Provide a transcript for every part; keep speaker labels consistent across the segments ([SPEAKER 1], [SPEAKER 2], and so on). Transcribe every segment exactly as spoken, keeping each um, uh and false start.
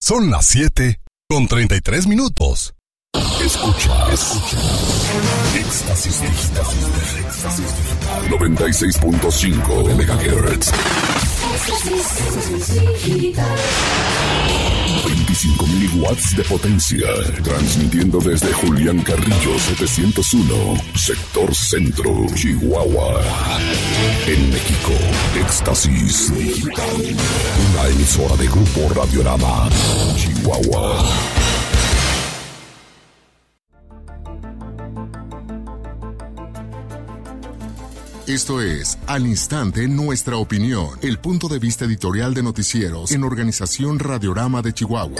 [SPEAKER 1] Son las siete con treinta y tres minutos. Escucha, escucha. Éxtasis Digital. Éxtasis Digital. noventa y seis punto cinco de megahertz. veinticinco mil watts de potencia. Transmitiendo desde Julián Carrillo setecientos uno, sector centro, Chihuahua. En México, Éxtasis Digital. Una emisora de Grupo Radiorama, Chihuahua. Esto es Al Instante Nuestra Opinión, el punto de vista editorial de noticieros en Organización Radiorama de Chihuahua.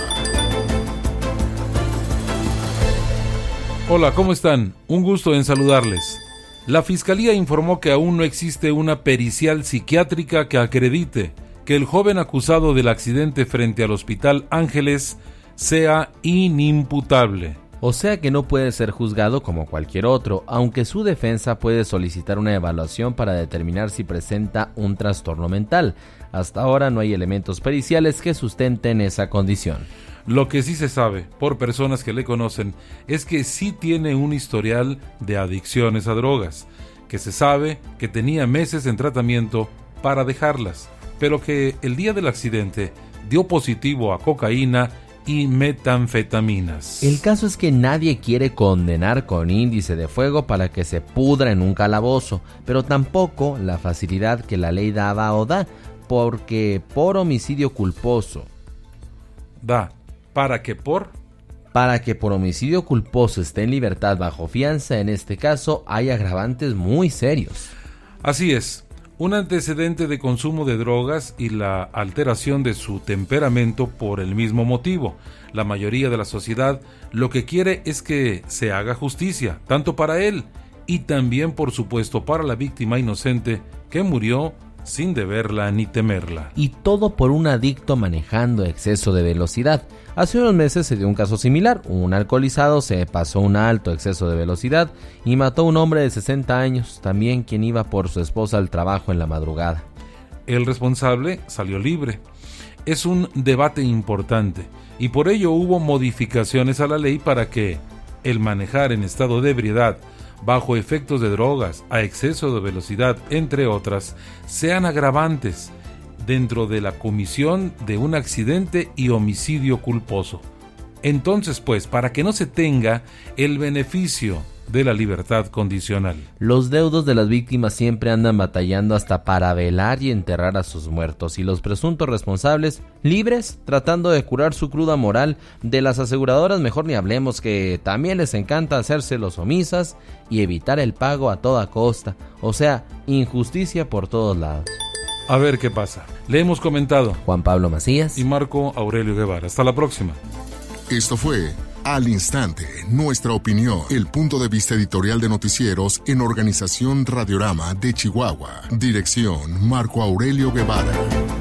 [SPEAKER 2] Hola, ¿cómo están? Un gusto en saludarles. La Fiscalía informó que aún no existe una pericial psiquiátrica que acredite que el joven acusado del accidente frente al Hospital Ángeles sea inimputable.
[SPEAKER 3] O sea que no puede ser juzgado como cualquier otro, aunque su defensa puede solicitar una evaluación para determinar si presenta un trastorno mental. Hasta ahora no hay elementos periciales que sustenten esa condición.
[SPEAKER 2] Lo que sí se sabe, por personas que le conocen, es que sí tiene un historial de adicciones a drogas, que se sabe que tenía meses en tratamiento para dejarlas, pero que el día del accidente dio positivo a cocaína y metanfetaminas.
[SPEAKER 3] El caso es que nadie quiere condenar con índice de fuego para que se pudra en un calabozo, pero tampoco la facilidad que la ley daba o da, porque por homicidio culposo.
[SPEAKER 2] Da, ¿para que por?
[SPEAKER 3] Para que por homicidio culposo esté en libertad bajo fianza, en este caso hay agravantes muy serios.
[SPEAKER 2] Así es. Un antecedente de consumo de drogas y la alteración de su temperamento por el mismo motivo. La mayoría de la sociedad lo que quiere es que se haga justicia, tanto para él y también, por supuesto, para la víctima inocente que murió sin deberla ni temerla.
[SPEAKER 3] Y todo por un adicto manejando exceso de velocidad. Hace unos meses se dio un caso similar. Un alcoholizado se pasó un alto exceso de velocidad y mató a un hombre de sesenta años, también quien iba por su esposa al trabajo en la madrugada.
[SPEAKER 2] El responsable salió libre. Es un debate importante y por ello hubo modificaciones a la ley para que el manejar en estado de ebriedad, bajo efectos de drogas, a exceso de velocidad, entre otras, sean agravantes dentro de la comisión de un accidente y homicidio culposo. Entonces, pues, para que no se tenga el beneficio de la libertad condicional.
[SPEAKER 3] Los deudos de las víctimas siempre andan batallando hasta para velar y enterrar a sus muertos, y los presuntos responsables, libres, tratando de curar su cruda moral. De las aseguradoras mejor ni hablemos, que también les encanta hacerse los omisas y evitar el pago a toda costa, o sea, injusticia por todos lados.
[SPEAKER 2] A ver qué pasa. Le hemos comentado
[SPEAKER 3] Juan Pablo Macías
[SPEAKER 2] y Marco Aurelio Guevara. Hasta la próxima.
[SPEAKER 1] Esto fue Al Instante, Nuestra Opinión, el punto de vista editorial de noticieros en Organización Radiorama de Chihuahua. Dirección Marco Aurelio Guevara.